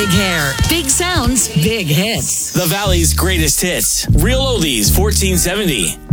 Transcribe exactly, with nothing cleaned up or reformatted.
big hair, big sounds, big hits. The Valley's greatest hits. Real Oldies fourteen seventy.